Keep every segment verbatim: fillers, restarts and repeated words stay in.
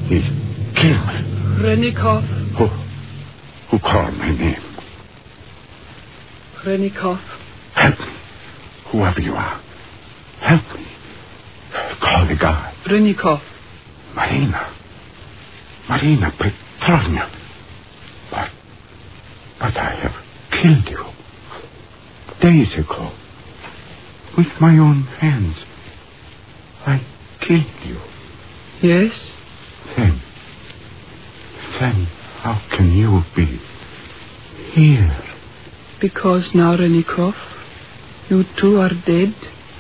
He killed me. Rennikov. Who, who called my name? Rennikov. Help me, whoever you are. Help me. Call the guard. Rennikov. Marina. Marina Petrovna. But, but I have killed you. Days ago. With my own hands. I killed you. Yes? Then, then how can you be here? Because now, Rennikov, you too are dead.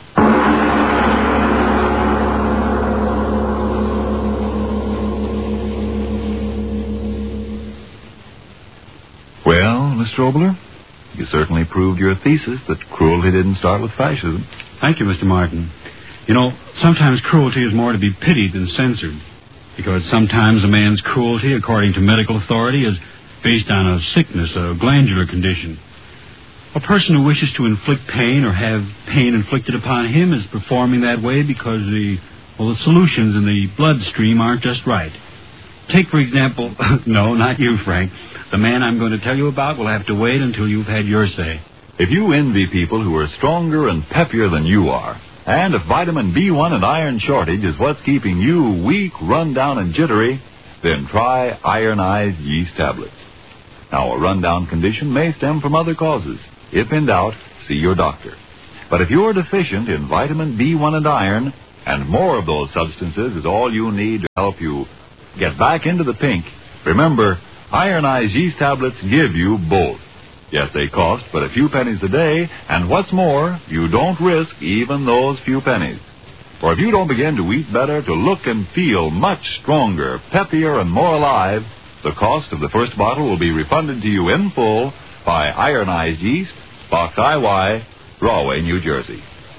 Well, Mister Obler, you certainly proved your thesis that cruelty didn't start with fascism. Thank you, Mister Martin. You know, sometimes cruelty is more to be pitied than censored, because sometimes a man's cruelty, according to medical authority, is based on a sickness, a glandular condition. A person who wishes to inflict pain or have pain inflicted upon him is performing that way because the, well, the solutions in the bloodstream aren't just right. Take, for example, no, not you, Frank. The man I'm going to tell you about will have to wait until you've had your say. If you envy people who are stronger and peppier than you are, and if vitamin B one and iron shortage is what's keeping you weak, run down, and jittery, then try ironized yeast tablets. Now, a rundown condition may stem from other causes. If in doubt, see your doctor. But if you're deficient in vitamin B one and iron, and more of those substances is all you need to help you get back into the pink, remember, ironized yeast tablets give you both. Yes, they cost but a few pennies a day, and what's more, you don't risk even those few pennies. For if you don't begin to eat better, to look and feel much stronger, peppier, and more alive, the cost of the first bottle will be refunded to you in full by Ironized Yeast, Box I Y, Rahway, New Jersey.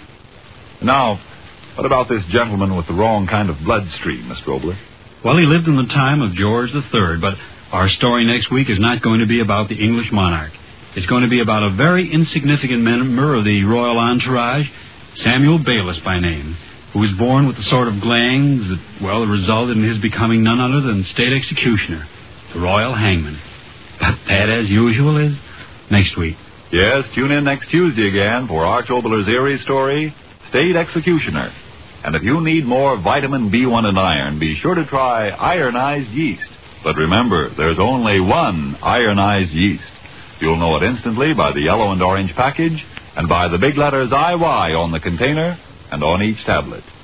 Now, what about this gentleman with the wrong kind of bloodstream, Mister Obler? Well, he lived in the time of George the Third, but our story next week is not going to be about the English monarch. It's going to be about a very insignificant member of the royal entourage, Samuel Bayliss by name, who was born with the sort of glands that, well, resulted in his becoming none other than state executioner, the royal hangman. But that, as usual, is next week. Yes, tune in next Tuesday again for Arch Obler's eerie story, State Executioner. And if you need more vitamin B one and iron, be sure to try ironized yeast. But remember, there's only one ironized yeast. You'll know it instantly by the yellow and orange package and by the big letters I Y on the container and on each tablet.